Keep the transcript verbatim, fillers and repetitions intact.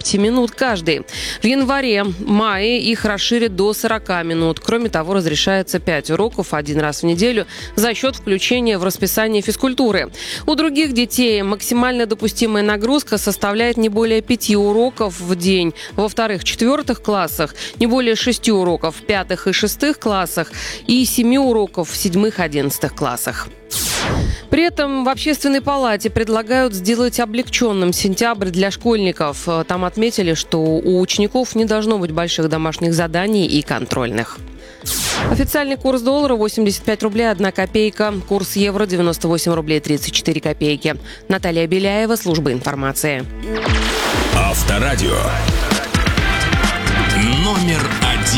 тридцать минут каждый. В январе-мае их расширят до сорок минут. Кроме того, разрешается пять уроков один раз в неделю за счет включения в расписание физкультуры. У других детей максимально допустимая нагрузка составляет не более пяти уроков в день. Во вторых-четвертых классах не более шести уроков в пятых и шестых классах и семи уроков в седьмых-одиннадцатых классах. При этом в Общественной палате предлагают сделать облегченным сентябрь для школьников. Там отметили, что у учеников не должно быть больших домашних заданий и контрольных. Официальный курс доллара восемьдесят пять рублей одна копейка. Курс евро девяносто восемь рублей тридцать четыре копейки. Наталья Беляева, служба информации. Авторадио. Номер один.